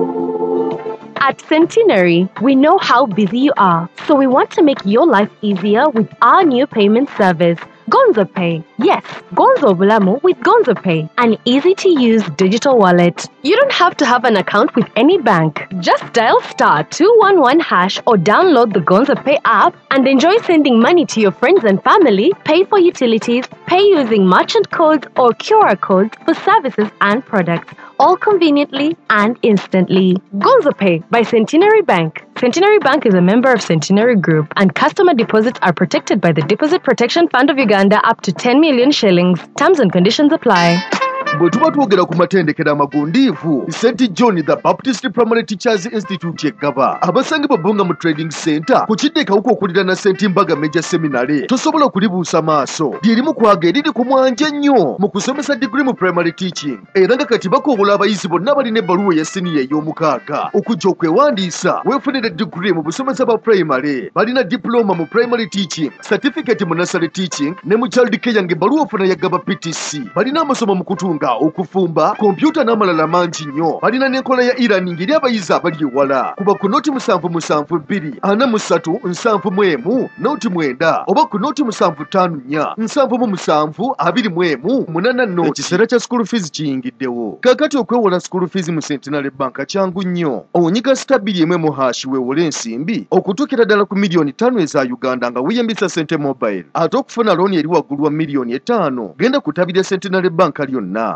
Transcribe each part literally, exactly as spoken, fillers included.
At Centenary, we know how busy you are, so we want to make your life easier with our new payment service, Gonzo Pay. Yes, Gonzo Bulamu with Gonzo Pay, an easy-to-use digital wallet. You don't have to have an account with any bank. Just dial star two one one hash or download the Gonzo Pay app and enjoy sending money to your friends and family, pay for utilities, pay using merchant codes or Q R codes for services and products, all conveniently and instantly. Gonzo Pay by Centenary Bank. Centenary Bank is a member of Centenary Group, and customer deposits are protected by the Deposit Protection Fund of Uganda up to ten million shillings. Terms and conditions apply. Bwe tuba twogera ku matendekero amagundiivu, Saint John the Baptist Primary Teachers Institute yeggaba abasangibwa Bunga mu Trading Center ku kidde kawuka okulira na Saint Mbaga Major Seminary tosobola kulibuusa maaso lyerimu kwaga eriri ku mwanje nnyo mu kusomesa degree mu primary teaching era nga kati bakobola abayizi bonna abalina ebbaluwa ya siniya ey'omukaaga okujja okwewandiisa weefunire degree mu busomesa bwa primary balina diploma mu primary teaching, certificate mu nursery teaching ne mu child care ng'ebbaluwa ofuna yaggaba P T C balina amasomo mu kutunga okufumba kompyuta n'amalala mangi nnyo balina n'enkola ya e-learning eri abayizi abali ewala kuba ku noti musanvu musanvu bbiri ana mu ssatu nsanvu mu emu noti mwenda oba ku noti musanvu ttaano nnya nsanvu mu musanvu abiri mu emu munaana noti. Ekiseera kya school fees kiyingiddewo kaakati okwewola school fees mu Centenary Bank kyangu nnyo. Onyiga stabili emwe mu hashi weewole ensimbi okutuukira ddala ku miliyoni ttaano eza Uganda nga weeyambisa Sente Mobile ate okufuna looni eri waggulu wa miliyoni etaano genda kutabira Centenary Bank lyonna.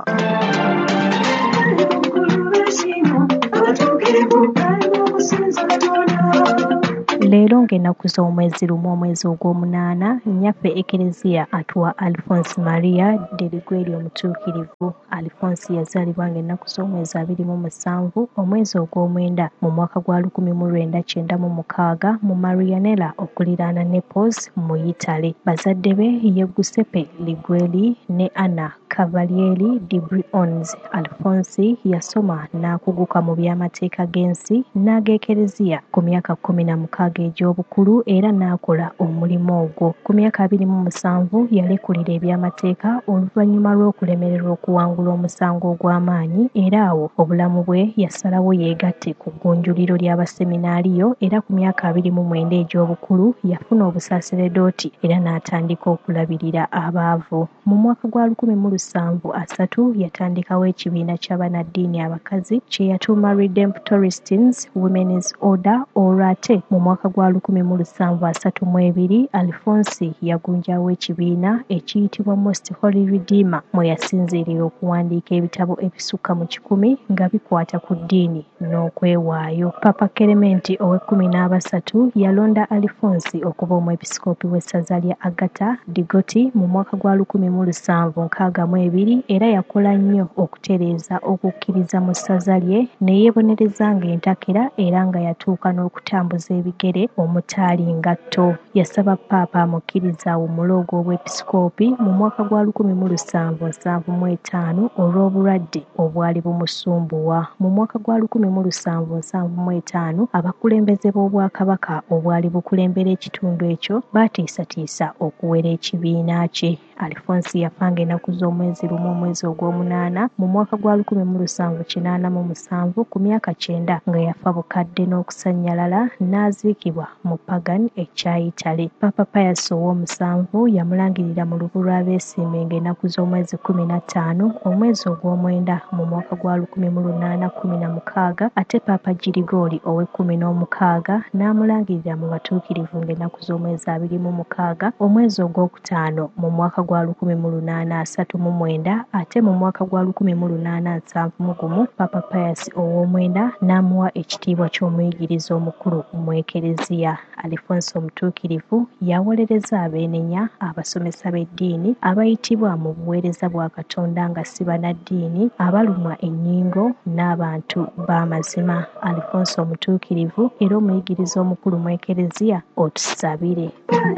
Leero ng'ennaku z'omwezi lumu omwezi ogw'omunaana nnyaffe Ekereziya atuwa Alphonse Maria Deligweri omutuukirivu. Alphonse yazaalibwa ng'ennaku z'omwezi abiri mu musanvu omwezi ogw'omwenda mu mwaka gwa lukumi mu lwenda kyenda mu mukaaga mu Marianella okuliraana Naples mu Italy. Bazadde be ye Giuseppe Ligweri ne Anna Cavalieri di Briones. Alphonse yasoma n'akuguka mu by'amateeka g'ensi n'ag'Ekereziya ku myaka kkumi na mukaaga egy'obukulu era n'akola omulimu ogwo. Ku myaka abiri mu musanvu yalekulira eby'amateeka oluvannyuma lw'okulemererwa okuwangula omusango ogw'amaanyi era awo obulamu bwe yasalawo yeegatte ku ggunjuliro ly'abaseminaaliyo era ku myaka abiri mu mwenda egy'obukulu yafuna obusaaseredooti era n'atandika okulabirira abaavu. Mu mwaka gwa lukumi mu lusanvu asatu yatandikawo ekibiina ky'abanaddiini abakazi kye yatuuma Redemptorist's Women's Order olwo ate mu mwaka gwa lukumi mu lusanvu asatu mu ebiri Alphonse yagunjawo ekibiina ekiyitibwa Most Holy Redeemer mwe yasinziirira okuwandiika ebitabo ebisukka mu kikumi nga bikwata ku ddiini n'okwewaayo. Papa Clement ow'ekkumi n'abasatu yalonda Alphonse okuba omwepisikoopi w'essaza lya Agata Digoti mu mwaka gwa lukumi mu lusanvu nkaaga mu ebiri era yakola nnyo okutereeza okukkiriza mu ssaza lye ne yeebonereza ng'entakera era nga yatuuka n'okutambuza ebigere omutaali ngatto. Yasaba Paapa amukkiriza omuloogo obwepisikoopi mu mwaka gwa lukumi mu lusanvu nsanvu mu etaano olw'obulwadde obwali bumusumbuwa. Mu mwaka gwa lukumi mu lusanvu nsanvu mu etaano abakulembeze b'Obwakabaka obwali bukulembera ekitundu ekyo baatiisatiisa okuwera ekibiina kye. Alphonse yafa ng'ennaku z'omwezi lumu omwezi ogw'omunaana mu mwaka gwa lukumi mu lusanvu kinaana mu musanvu ku myaka kyenda nga yafa bukadde n'okusannyalala n'aziikibwa mu Pagan ekya Italy. Papa Pius ow'omusanvu yamulangirira mu lubu lw'abeesiime ng'ennaku z'omwezi kkumi na ttaano omwezi ogw'omwenda mu mwaka gwa lukumi mu lunaana kkumi na mukaaga ate Papa Girigori ow'ekkumi n'omukaaga n'amulangirira mu batuukirivu ng'ennaku z'omwezi abiri mu mukaaga omwezi ogwokutaano mu mwaka gwa lukumi mu lunaana asatu mu mwenda ate mu mwaka gwa lukumi mu lunaana nsanvu mu gumu Papa Pius ow'omwenda n'amuwa ekitiibwa ky'omuyigiriza omukulu mu Ekereziya. Alphonse omutuukirivu yawolereza abeenenya abasomesa b'eddiini abayitibwa mu buweereza bwa Katonda nga si bannaddiini abalumwa ennyingo n'abantu b'amazima. Alphonse omutuukirivu era omuyigiriza omukulu mu Ekereziya otusabire.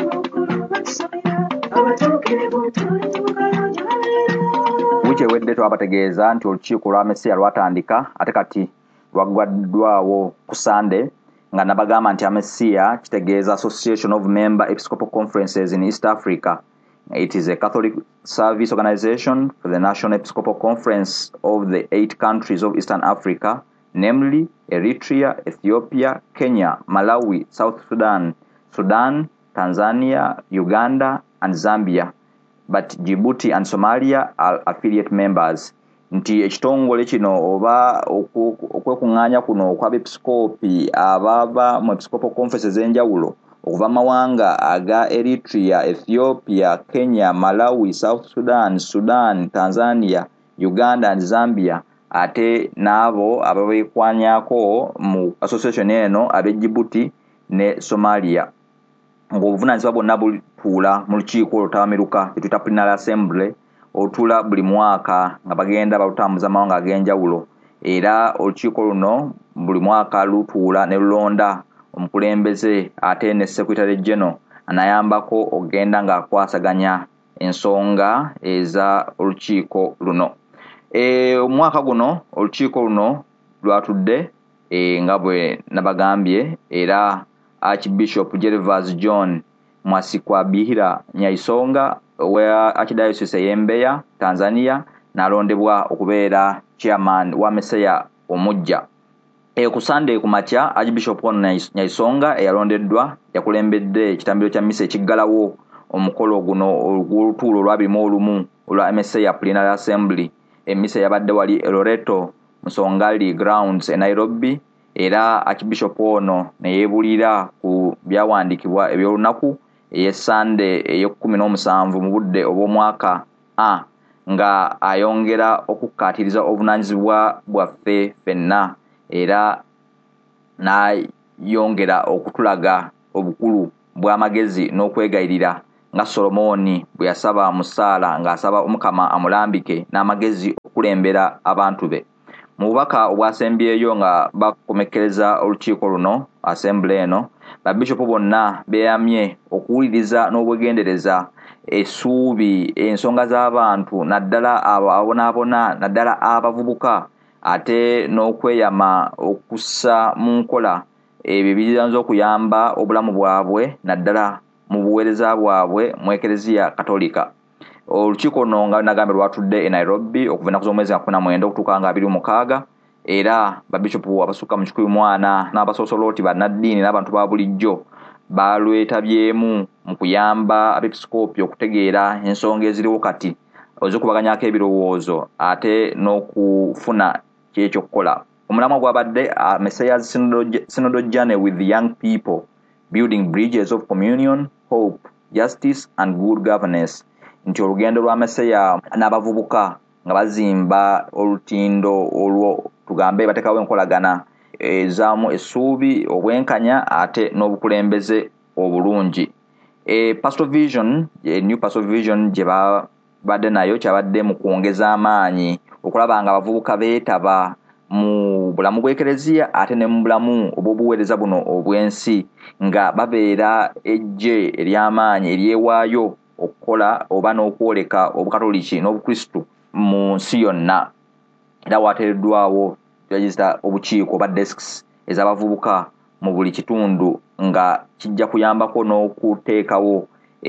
Wiki ewedde twabategeeza nti olukiiko lwa Mesiya lwatandika ate kati lwaggwaddwawo ku Sunday nga nabagamba nti Mesiya kitegeeza Association of Member Episcopal Conferences in East Africa. It is a Catholic service organization for the National Episcopal Conference of the eight countries of Eastern Africa namely Eritrea, Ethiopia, Kenya, Malawi, South Sudan, Sudan, Tanzania, Uganda, and Zambia. But Djibouti and Somalia are affiliate members. Nti ekitongole kino oba okwekunganya kuno kwa bepiskopi ababa mu episcopal conferences enjawulo okuva mawanga aga Eritrea, Ethiopia, Kenya, Malawi, South Sudan, Sudan, Tanzania, Uganda and Zambia ate nabo ababekwanyako mu association eno abe Djibouti ne Somalia. Ng'obuvunaanyizibwa bwonna butuula mu lukiiko olutawamiruka etuyita Plenary Assembly olutula buli mwaka nga bagenda balutambuza amawanga ag'enjawulo, era olukiiko luno buli mwaka lutuula ne lulonda omukulembeze ate ne Secretary General anayambako ogenda ng'akwasaganya ensonga eza olukiiko luno. E, omwaka guno olukiiko luno lwatudde e, nga bwe nabagambye, era Archbishop Gervas John Mwasikwa Bihira Nyaisonga wa Archdiocese y'Embeya, Tanzania, nalondebwa okubeera chairman wa Meseya omujja. E, ku Sunday ku makya Archbishop ono Nyaisonga eyalondeddwa yakulembedde ekitambiro kya misa ekiggalawo omukolo guno olw'olutuulo olwabiri mu olumu olwa Meseya Plenary Assembly. Emisa yabadde wali Loreto Musongali Grounds e Nairobi, era Archbishop ono ne yeebulira ku byawandiikibwa eby'olunaku eye Sunday ey'ekkumi n'omusanvu mu budde obw'omwaka A, nga ayongera okukkaatiriza obuvunaanyizibwa bwaffe ffenna, era n'ayongera okutulaga obukulu bw'amagezi n'okwegayirira nga Solomoni bwe yasaba mu ssaala ng'asaba Omukama amulambike n'amagezi okulembera abantu be. Mu bubaka obwasembyeyo nga bakomekkereza olukiiko luno assembly eno, babishopu bonna beeyamye okuwuliriza n'obwegendereza essuubi ensonga z'abantu naddala abo abonaabona naddala abavubuka, ate n'okweyama okussa mu nkola ebyo ebiyinza okuyamba obulamu bwabwe naddala mu buweereza bwabwe mu Eklezia Katolika. Olukiiko luno nga nagambye lwatudde e Nairobi okuva ennaku z'omwezi nga kkumi na mwenda okutuuka nga abiri mu mukaaga, era babishopu abasukka mu kikumi mu ana n'abasoosolooti bannaddiini n'abantu ba bulijjo balwetabyemu mu kuyamba abepisikoopi okutegeera ensonga eziriwo kati, ozikubaganyako ebirowoozo ate n'okufuna kyekyokukola. Omulamwa gwabadde uh, Messiah's Synodal Journey with the Young People, Building Bridges of Communion, Hope, Justice and Good Governance. Nti olugendo lwa Messiah n'abavubuka nga bazimba olutindo olwo tugambe batekawo enkolagana ezaamu essuubi, obwenkanya ate n'obukulembeze obulungi. E Pastoral Vision, e New Pastoral Vision gye babadde nayo kyabadde mu kwongeza amaanyi okulaba nga abavubuka beetaba mu bulamu bw'Eklezia ate ne mu bulamu obw'obuweereza buno obw'ensi, nga babeera ejje ery'amaanyi eryewaayo okukola oba n'okwoleka obukatoliki n'obukristu mu nsi yonna. Era wateereddwawo register obukiiko oba desks ez'abavubuka mu buli kitundu nga kijja kuyambako n'okuteekawo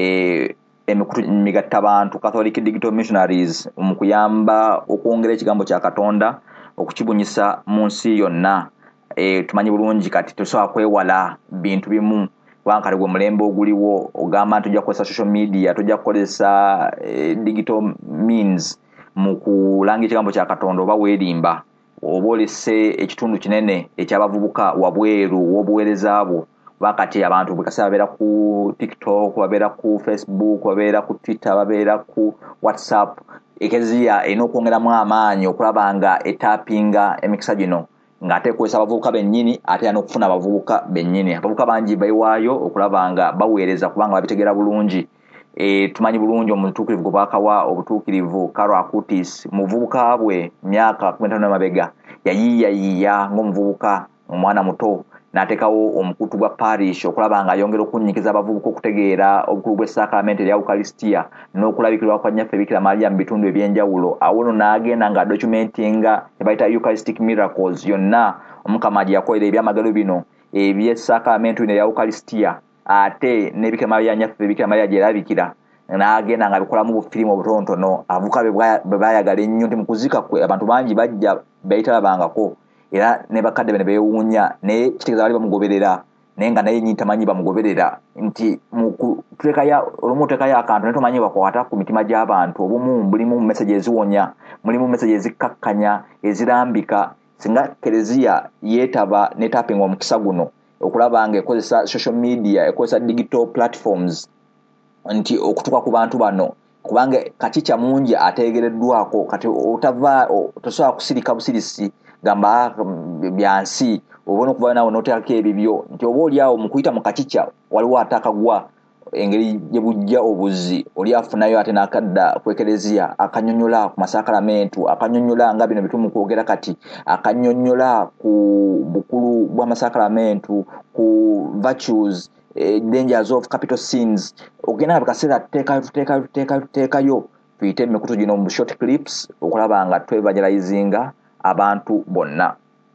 e, emikutu migattabantu Catholic Digital Missionaries mu kuyamba okwongera ekigambo kya Katonda okukibunyisa mu nsi yonna. E, tumanyi bulungi kati tosobola kwewala bintu bimu kubanga kati gwe mulembe oguliwo ogamba nti tojja kukozesa social media, tojja kukozesa e, digital means mu kulanga ekigambo kya Katonda oba weerimba oba olese ekitundu kinene eky'abavubuka wabweru w'obuweereza bwo. Wakati abantu bwe kasa babeera ku TikTok, babeera ku Facebook, babeera ku Twitter, babeera ku WhatsApp, Eklezia erina okwongeramu amaanyi okulaba nga etapinga emikisa gino ng'ate kwesa abavubuka bennyini ate n'okufuna abavubuka bennyini. Abavubuka bangi bayiwaayo okulaba nga baweereza kubanga babitegeera bulungi. E, tumanyi bulungi omutuukirivu gwe baakawa obutuukirivu Carol Acutis muvubuka bwe myaka kkumi na ttaano emabega yayiiyayiiya ng'omuvubuka omwana muto n'ateekawo omukutu gwa parish okulaba nga ayongera okunnyikiza abavubuka okutegeera obukulu bw'essakramenti erya Eucharistia n'okulabikirwa kwa nnyaffe Bikira Maria mu bitundu eby'enjawulo. Awo nno n'agenda nga documentinga kye bayita Eucharistic miracles yonna Omukama gye yakolera ebyamagero bino eby'essakramenti erya Eucharistia, ate ne Bikira Maria nnyaffe Bikira Maria gye yalabikira n'agenda nga abikolamu bufirimu obutonotono. Abavubuka bwe baayagala ennyo nti mu kuzika kwe abantu bangi bajja bayitalabangako era ne bakadde bene beewuunya naye kitegeeza bali bamugoberera naye nga naye nyinta manyi bamugoberera nti mukuteekayo olumu oteekayo akantu naye tomanyi bakwata ku mitima gy'abantu obumu mulimu message eziwonya mulimu message ezikkakkanya ezirambika singa Kereziya yeetaba ne tapping omukisa guno okulaba nga ekozesa social media ekozesa digital platforms nti okutuka ku bantu bano kubanga kati kya mungi ategereddwako kati otava tosobola kusirika busirisi gamba byansi obona okuva nawo noteekako ebibyo nti oba oli awo mu kuyita mu kakica waliwo atakagwa engeri gye bujja obuzi oli afunayo ate n'akadda ku Ekereziya akanyonyola ku masakramentu akanyonyola nga bino bitumu kwogera kati akanyonyola ku bukulu bwa masakramentu ku virtues eh, dangers of capital sins ogenda bakaseera teekayo teekayo teekayo teekayo tuyite emikutu gino mu short clips okulaba nga twevangelizinga abantu bonna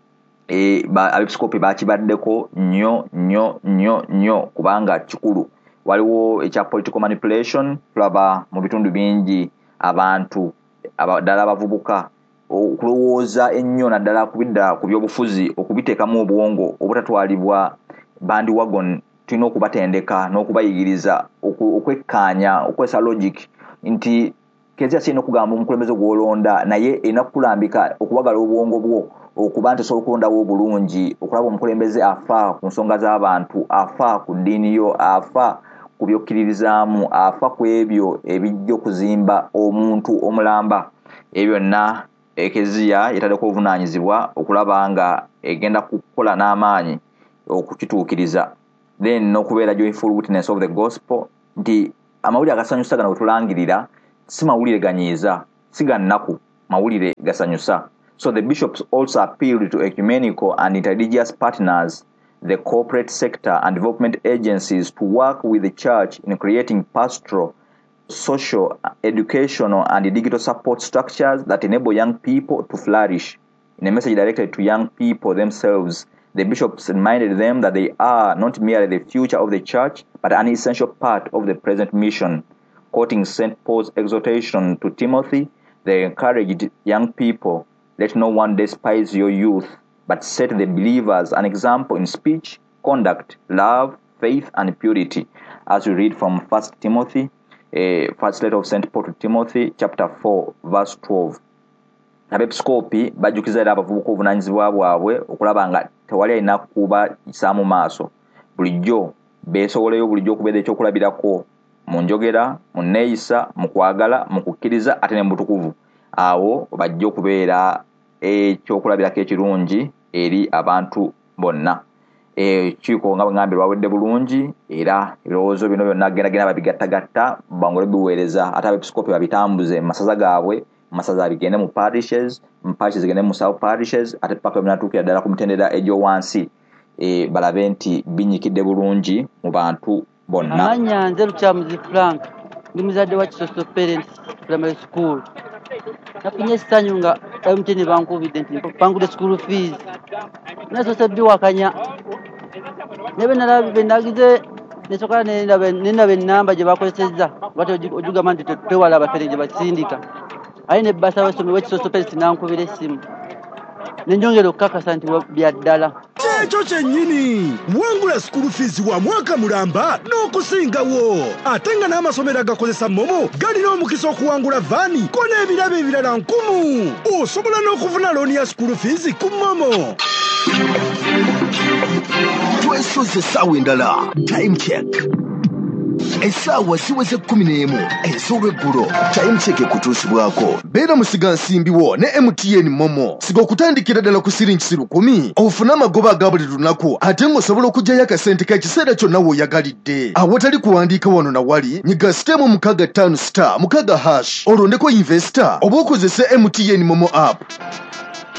e ba abepiskopi bakibaddeko nnyo nnyo nnyo nnyo kubanga kikulu waliwo ekya political manipulation tulaba mu bitundu bingi abantu abadala abavubuka okulowooza ennyo naddala kubidda ku byobufuzi okubiteekamu obwongo obutatwalibwa bandi wagon tulina okubatendeka n'okubayigiriza okwekkaanya okwesa logic nti Kereziya siyina okugamba omukulembeze gw'olonda naye erina kukulambika okuwagala obwongo bwo okuba nti osobola okulondawo obulungi okulaba omukulembeze afa ku nsonga z'abantu afa ku ddiini yo afa ku byokkiririzaamu afa ku ebyo ebijja okuzimba omuntu omulamba ebyo byonna Ekereziya yetaddeko obuvunaanyizibwa okulaba nga egenda kukola n'amaanyi okukituukiriza then n'okubeera joyful witness of the gospel nti amawulire agasanyusa gano wetulangirira si mawulire ganyiiza si gannaku mawulire gasanyusa. So the bishops also appealed to ecumenical and interreligious partners, the corporate sector and development agencies to work with the church in creating pastoral, social, educational and digital support structures that enable young people to flourish. In a message directed to young people themselves, the bishops reminded them that they are not merely the future of the church, but an essential part of the present mission. Quoting Saint Paul's exhortation to Timothy, they encouraged young people, "Let no one despise your youth, but set the believers an example in speech, conduct, love, faith, and purity." As we read from First Timothy, uh, first letter of Saint Paul to Timothy, chapter four, verse twelve. Abepiskopi bajjukiza era abavubuka obuvunaanyizibwa bwabwe okulaba nga tewali alina kuba kisaamu maaso bulijjo beesoboleyo bulijjo okubeera ekyokulabirako mu njogera mu nneeyisa mu kwagala mu kukkiriza ate ne mu butukuvu awo bajja okubeera ekyokulabirako ekirungi eri abantu bonna. Ekiiko nga bwengambye lwawedde bulungi era ebirowoozo bino byonna genda babigattagatta bangole biweereza ate abepiskopi babitambuze mu masaza gaabwe masaza bigende mu parishes mu parishes zigende mu sub parishes ate paka binatuukira ddala ku mitendera egy'owansi e, balabe nti binyikidde bulungi mu bantu bonna. Amanya nze Lukyamuzi Frank ndi muzadde wa Kisoso Parents Primary School. Nafunye essanyu nga M T N bankubidde nti bangudde school fees nasoose biwakanya nebe nalabe nagize nesoka nenaba ennamba gye bakozesezza bati ojugamba nti twewala abafere gye basindika aye ne bbasa w'essomero w'Ekisoso Parents nankubira essimu nenjongera okukakasa nti bya ddala. Ekyo kyennyini wangula school fees wa mwaka mulamba n'okusingawo ate nga n'amasomero agakozesa momo galina omukisa okuwangula vaani ko n'ebirabo ebirala nkumu osobola n'okufuna looni ya school fees ku momo. Twesoze essaawa endala time check essaawa ziweze kumi n'emu ez'olweggulo time check ekutuusibwako beera musiga nsimbiwo ne M T N momo siga okutandikira ddala ku siringi lukumi ofune amagoba aga buli lunaku ate ng'osobola okuggyayo akasente k'ekiseera kyonna w'oyagalidde awatali kuwandiika wano na wali nyiga sitemu mukaaga ttaano star mukaaga hash olondeko investor oba okozese M T N momo app.